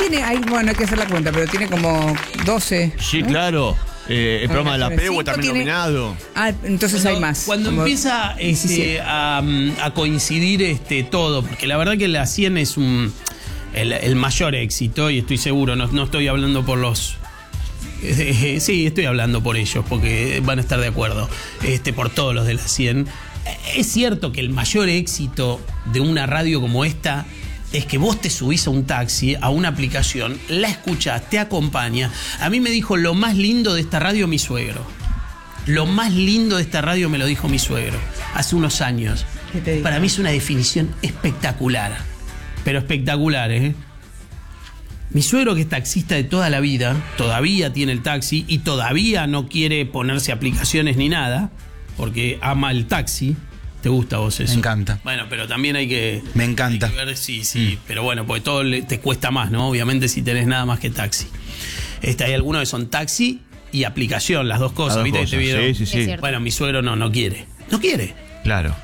tiene, bueno, hay que hacer la cuenta, pero tiene como 12. Sí, claro. El programa de la Pehue también nominado. Entonces hay más. Cuando empieza a coincidir todo, porque la verdad que la 100 es el mayor éxito, y estoy seguro, no estoy hablando por los... sí, estoy hablando por ellos, porque van a estar de acuerdo, por todos los de la 100. Es cierto que el mayor éxito de una radio como esta es que vos te subís a un taxi, a una aplicación, la escuchás, te acompaña. A mí me dijo lo más lindo de esta radio mi suegro. Lo más lindo de esta radio me lo dijo mi suegro hace unos años. ¿Qué te dijo? Para mí es una definición espectacular. Pero espectacular, ¿eh? Mi suegro, que es taxista de toda la vida, todavía tiene el taxi y todavía no quiere ponerse aplicaciones ni nada, porque ama el taxi. ¿Te gusta a vos eso? Me encanta. Bueno, pero también hay que... Me encanta. Hay que ver, sí. Pero bueno, porque todo te cuesta más, ¿no? Obviamente si tenés nada más que taxi. Hay algunos que son taxi y aplicación, las dos cosas. ¿Viste que te vieron? Sí. Bueno, mi suegro no quiere. No quiere. Claro.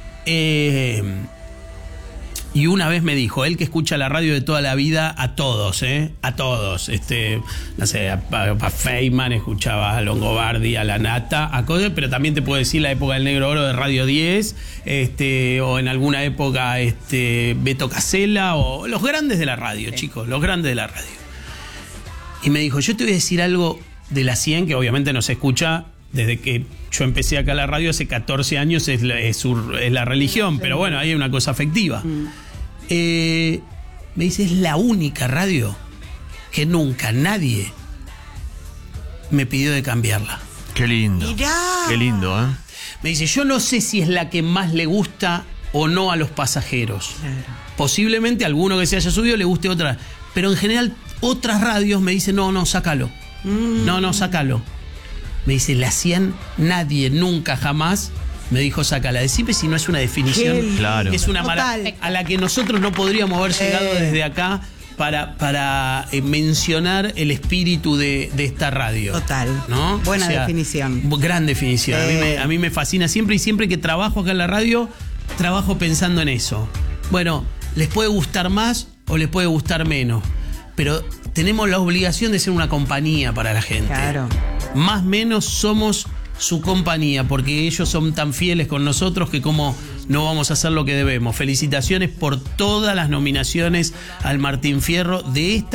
Y una vez me dijo, él que escucha la radio de toda la vida, a todos, a todos, no sé, a Feynman, escuchaba a Longobardi, a La Nata, a cosas, pero también te puedo decir la época del Negro Oro de Radio 10, o en alguna época Beto Casella, o los grandes de la radio, chicos, los grandes de la radio. Y me dijo, yo te voy a decir algo de la 100, que obviamente no se escucha desde que yo empecé acá a la radio hace 14 años, es la religión, pero bueno, ahí hay una cosa afectiva. Me dice, es la única radio que nunca nadie me pidió de cambiarla. Qué lindo. Mirá. Qué lindo, ¿eh? Me dice, yo no sé si es la que más le gusta o no a los pasajeros. Claro. Posiblemente a alguno que se haya subido le guste otra, pero en general otras radios me dicen, no, sácalo. No, sácalo. Me dice, la 100, nadie, nunca, jamás me dijo, sácala. Decime si no es una definición. Claro. Es una Total. a la que nosotros no podríamos haber llegado desde acá para mencionar el espíritu de esta radio. Total. ¿No? Buena definición. Gran definición. A mí me fascina siempre, y siempre que trabajo acá en la radio, trabajo pensando en eso. Bueno, les puede gustar más o les puede gustar menos, pero tenemos la obligación de ser una compañía para la gente. Claro. Más o menos somos su compañía, porque ellos son tan fieles con nosotros que como no vamos a hacer lo que debemos. Felicitaciones por todas las nominaciones al Martín Fierro de esta